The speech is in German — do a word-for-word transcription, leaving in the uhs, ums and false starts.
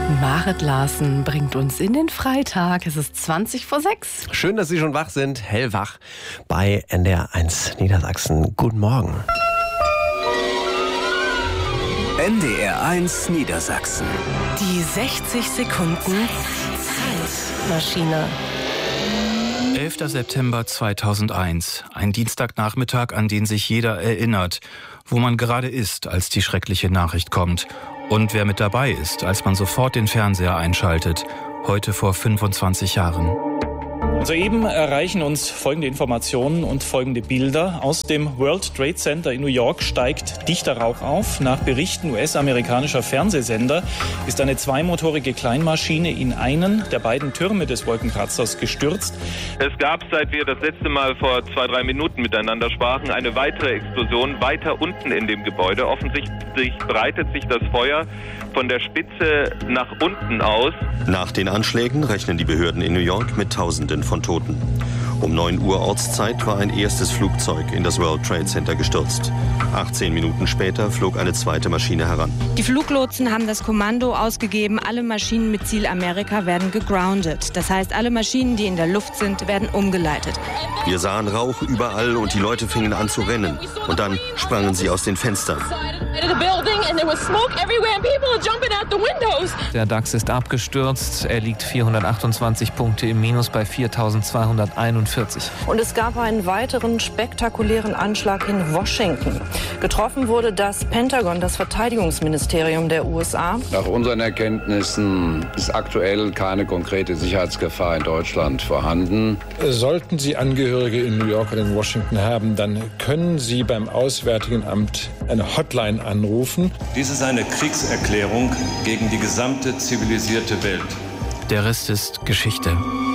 Marit Larsen bringt uns in den Freitag. Es ist zwanzig vor sechs. Schön, dass Sie schon wach sind, hellwach bei N D R eins Niedersachsen. Guten Morgen. N D R eins Niedersachsen. Die sechzig Sekunden Zeitmaschine. elfter September zweitausendeins. Ein Dienstagnachmittag, an den sich jeder erinnert. Wo man gerade ist, als die schreckliche Nachricht kommt. Und wer mit dabei ist, als man sofort den Fernseher einschaltet. Heute vor fünfundzwanzig Jahren. Soeben erreichen uns folgende Informationen und folgende Bilder. Aus dem World Trade Center in New York steigt dichter Rauch auf. Nach Berichten U S-amerikanischer Fernsehsender ist eine zweimotorige Kleinmaschine in einen der beiden Türme des Wolkenkratzers gestürzt. Es gab, seit wir das letzte Mal vor zwei, drei Minuten miteinander sprachen, eine weitere Explosion weiter unten in dem Gebäude. Offensichtlich breitet sich das Feuer von der Spitze nach unten aus. Nach den Anschlägen rechnen die Behörden in New York mit Tausenden von Toten. Um neun Uhr Ortszeit war ein erstes Flugzeug in das World Trade Center gestürzt. achtzehn Minuten später flog eine zweite Maschine heran. Die Fluglotsen haben das Kommando ausgegeben, alle Maschinen mit Ziel Amerika werden gegroundet. Das heißt, alle Maschinen, die in der Luft sind, werden umgeleitet. Wir sahen Rauch überall und die Leute fingen an zu rennen. Und dann sprangen sie aus den Fenstern. Der DAX ist abgestürzt. Er liegt vierhundertachtundzwanzig Punkte im Minus bei viertausendzweihunderteinundvierzig. Und es gab einen weiteren spektakulären Anschlag in Washington. Getroffen wurde das Pentagon, das Verteidigungsministerium der U S A. Nach unseren Erkenntnissen ist aktuell keine konkrete Sicherheitsgefahr in Deutschland vorhanden. Sollten Sie Angehörige in New York oder in Washington haben, dann können Sie beim Auswärtigen Amt eine Hotline anrufen. Dies ist eine Kriegserklärung gegen die gesamte zivilisierte Welt. Der Rest ist Geschichte.